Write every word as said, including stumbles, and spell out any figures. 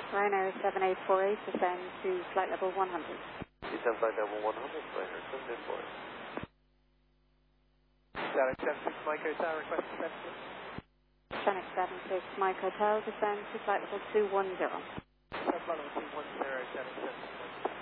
Ryanair seven eight four eight, descend to flight level one hundred. Descend flight level one hundred, Ryanair seven eight four eight. Static seven six Mike Hotel, request descent. Static seven six Mike Hotel, descend to flight level two one zero. Flight level two one zero, seven seven.